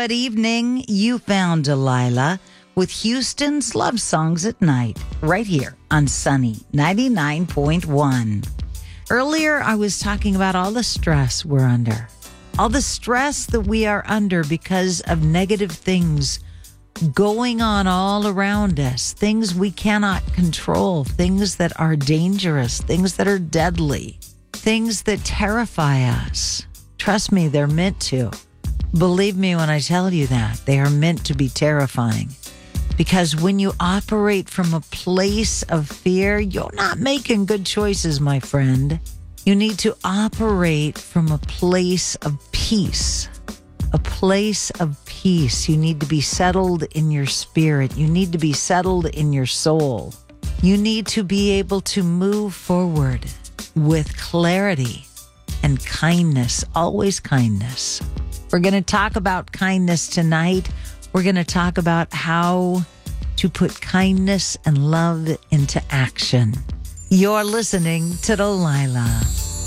Good evening. You found Delilah with Houston's Love Songs at Night, right here on Sunny 99.1. Earlier, I was talking about all the stress we're under. All the stress that we are under because of negative things going on all around us. Things we cannot control. Things that are dangerous. Things that are deadly. Things that terrify us. Trust me, they're meant to. Believe me when I tell you that. They are meant to be terrifying. Because when you operate from a place of fear, you're not making good choices, my friend. You need to operate from a place of peace. A place of peace. You need to be settled in your spirit. You need to be settled in your soul. You need to be able to move forward with clarity and kindness, always kindness. We're going to talk about kindness tonight. We're going to talk about how to put kindness and love into action. You're listening to Delilah.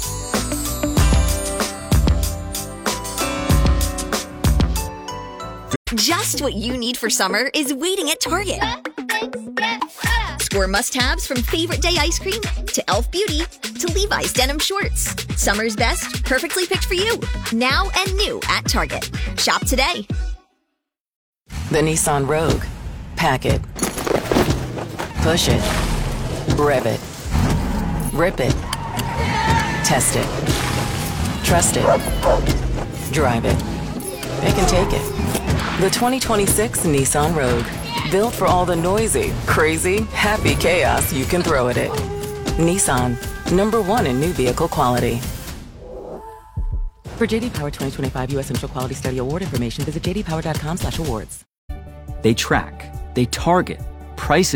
Just what you need for summer is waiting at Target. Score must-haves from Favorite Day ice cream to Elf Beauty to Levi's denim shorts. Summer's best, perfectly picked for you. Now and new at Target. Shop today. The Nissan Rogue. Pack it. Push it. Rev it. Rip it. Test it. Trust it. Drive it. It can take it. The 2026 Nissan Rogue. Built for all the noisy, crazy, happy chaos you can throw at it. Nissan. #1 in new vehicle quality. For JD Power 2025 U.S. Central Quality Study Award information, visit jdpower.com/awards. They track, they target, prices